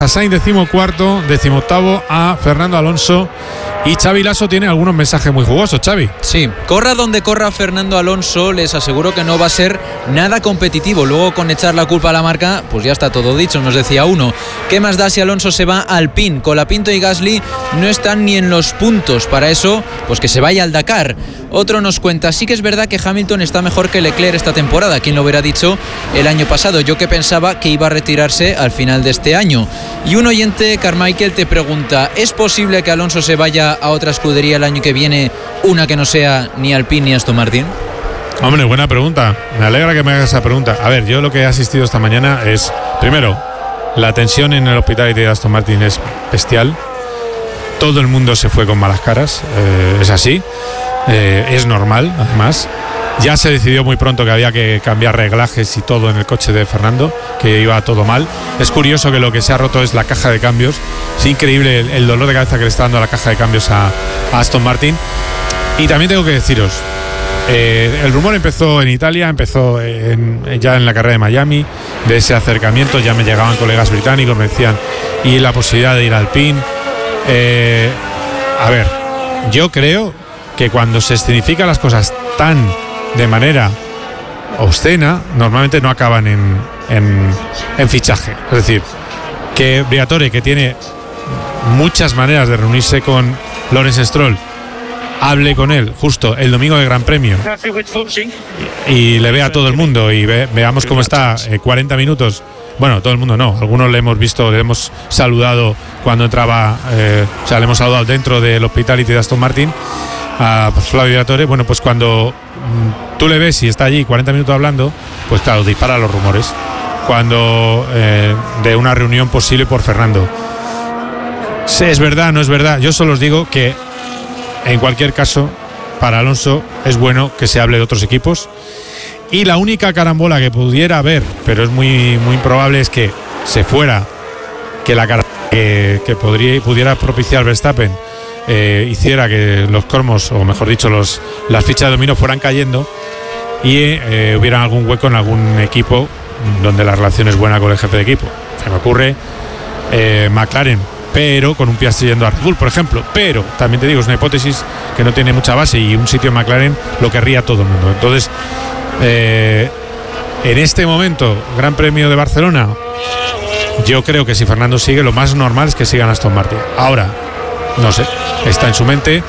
a Sainz 14º, 18º a Fernando Alonso. Y Xavi Lasso tiene algunos mensajes muy jugosos, Xavi. Sí, corra donde corra Fernando Alonso, les aseguro que no va a ser nada competitivo. Luego con echar la culpa a la marca, pues ya está todo dicho, nos decía uno. ¿Qué más da si Alonso se va al Alpine? Colapinto y Gasly no están ni en los puntos. Para eso, pues que se vaya al Dakar. Otro nos cuenta, sí que es verdad que Hamilton está mejor que Leclerc esta temporada. ¿Quién lo hubiera dicho el año pasado? Yo que pensaba que iba a retirarse al final de este año. Y un oyente, Carmichael, te pregunta, ¿es posible que Alonso se vaya a otra escudería el año que viene, una que no sea ni Alpine ni Aston Martin? Hombre, buena pregunta. Me alegra que me hagas esa pregunta. A ver, yo lo que he asistido esta mañana es, primero, la tensión en el hospital de Aston Martin es bestial. Todo el mundo se fue con malas caras, es así. Es normal, además. Ya se decidió muy pronto que había que cambiar reglajes y todo en el coche de Fernando, que iba todo mal. Es curioso que lo que se ha roto es la caja de cambios. Es increíble el dolor de cabeza que le está dando la caja de cambios a Aston Martin. Y también tengo que deciros, el rumor empezó en Italia, empezó ya en la carrera de Miami, de ese acercamiento. Ya me llegaban colegas británicos, me decían, y la posibilidad de ir al Alpine. A ver, yo creo que cuando se escenifican las cosas tan de manera obscena, normalmente no acaban en fichaje. Es decir, que Briatore, que tiene muchas maneras de reunirse con Lawrence Stroll, hable con él justo el domingo de Gran Premio y le vea a todo el mundo y veamos cómo está 40 minutos. Bueno, todo el mundo no, algunos le hemos visto, le hemos saludado cuando entraba, o sea, le hemos saludado dentro del Hospitality de Aston Martin a Flavio Briatore. Bueno, pues cuando tú le ves y está allí 40 minutos hablando, pues claro, dispara los rumores. Cuando de una reunión posible por Fernando. ¿Es verdad? ¿No es verdad? Yo solo os digo que en cualquier caso, para Alonso es bueno que se hable de otros equipos. Y la única carambola que pudiera haber, pero es muy, muy improbable, es que se fuera, que la que pudiera propiciar Verstappen hiciera que los cromos, o mejor dicho, las fichas de dominó fueran cayendo y hubiera algún hueco en algún equipo donde la relación es buena con el jefe de equipo. Se me ocurre McLaren, pero con un Piastri yendo a Red Bull, por ejemplo. Pero también te digo, es una hipótesis que no tiene mucha base y un sitio en McLaren lo querría todo el mundo. Entonces, en este momento, Gran Premio de Barcelona, yo creo que si Fernando sigue, lo más normal es que sigan Aston Martin. Ahora, no sé, está en su mente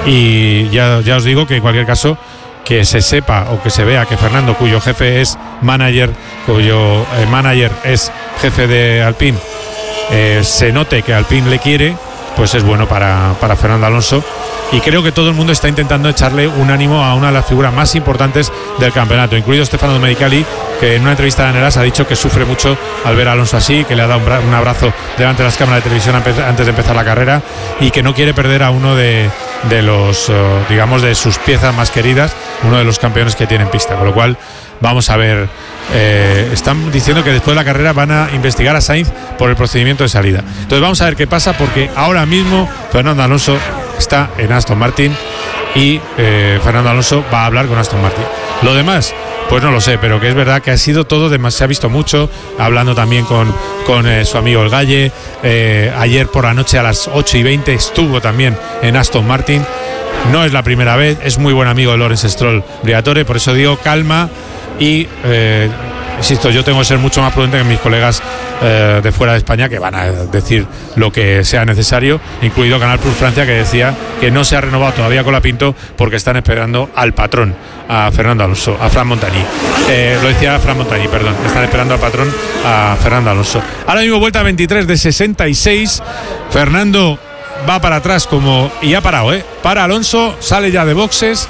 y ya os digo que en cualquier caso, que se sepa o que se vea que Fernando, cuyo jefe es manager, cuyo manager es jefe de Alpine, se note que Alpine le quiere, pues es bueno para Fernando Alonso. Y creo que todo el mundo está intentando echarle un ánimo a una de las figuras más importantes del campeonato, incluido Stefano Domenicali, que en una entrevista de Neras ha dicho que sufre mucho al ver a Alonso así, que le ha dado un abrazo delante de las cámaras de televisión antes de empezar la carrera y que no quiere perder a uno de los, digamos, de sus piezas más queridas, uno de los campeones que tiene en pista. Con lo cual, vamos a ver. Están diciendo que después de la carrera van a investigar a Sainz por el procedimiento de salida. Entonces vamos a ver qué pasa, porque ahora mismo Fernando Alonso está en Aston Martin y Fernando Alonso va a hablar con Aston Martin. Lo demás, pues no lo sé, pero que es verdad que ha sido todo se ha visto mucho, hablando también con su amigo el Galle. Ayer por la noche a las 8:20 estuvo también en Aston Martin. No es la primera vez, es muy buen amigo de Lawrence Stroll Briatore, por eso digo calma. Y insisto, yo tengo que ser mucho más prudente que mis colegas de fuera de España, que van a decir lo que sea necesario, incluido Canal Plus Francia, que decía que no se ha renovado todavía Colapinto porque están esperando al patrón, a Fernando Alonso, a Fran Montagny. Lo decía Fran Montagny, perdón, están esperando al patrón, a Fernando Alonso. Ahora mismo vuelta 23 de 66. Fernando va para atrás y ha parado, para Alonso, sale ya de boxes.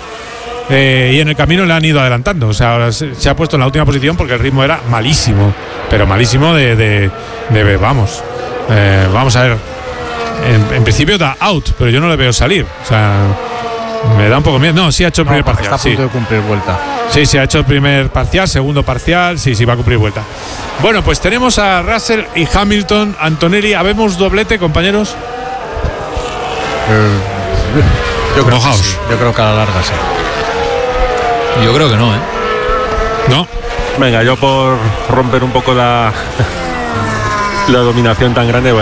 Y en el camino le han ido adelantando. O sea, ahora se ha puesto en la última posición porque el ritmo era malísimo, pero malísimo vamos a ver. En principio da out, pero yo no le veo salir. O sea, me da un poco miedo. No, sí ha hecho el primer parcial. Está a punto de cumplir vuelta. Sí, ha hecho el primer parcial, segundo parcial. Sí, va a cumplir vuelta. Bueno, pues tenemos a Russell y Hamilton. Antonelli, ¿habemos doblete, compañeros? Yo creo que sí. Yo creo que a la larga sí. Yo creo que no, ¿No? Venga, yo por romper un poco la dominación tan grande.